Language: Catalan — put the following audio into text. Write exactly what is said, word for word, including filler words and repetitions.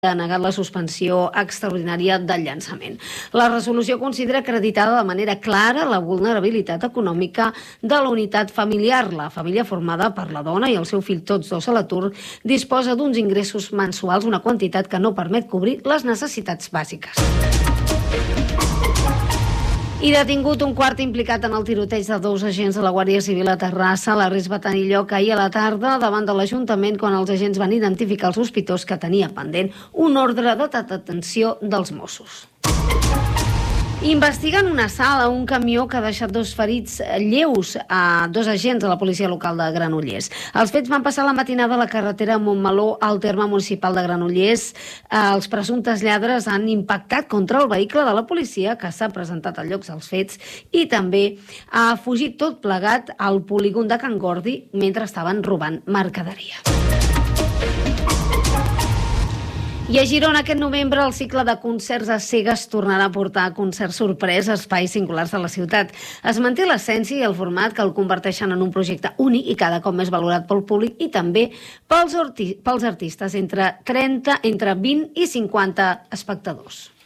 ha negat la suspensió extraordinària del llançament. La resolució considera acreditada de manera clara la vulnerabilitat econòmica de la unitat familiar. La família formada per la dona i el seu fill, tots dos a l'atur, disposa d'uns ingressos mensuals, una quantitat que no permet cobrir les necessitats bàsiques. I detingut un quart implicat en el tiroteig de dos agents de la Guàrdia Civil a Terrassa. L'arrest va tenir lloc ahir a la tarda davant de l'Ajuntament quan els agents van identificar el sospitós que tenia pendent un ordre de detenció dels Mossos. Investiguen un assalt a un camió que ha deixat dos ferits lleus a dos agents de la policia local de Granollers. Els fets van passar la matinada a la carretera Montmeló al terme municipal de Granollers. Els presumptes lladres han impactat contra el vehicle de la policia que s'ha presentat al lloc dels fets i també ha fugit tot plegat al polígon de Can Gordi mentre estaven robant mercaderia. I a Girona aquest novembre el cicle de concerts a cegues tornarà a portar concerts sorpresa a espais singulars de la ciutat. Es manté l'essència i el format que el converteixen en un projecte únic i cada cop més valorat pel públic i també pels, pels artistes, entre trenta, entre vint i cinquanta espectadors.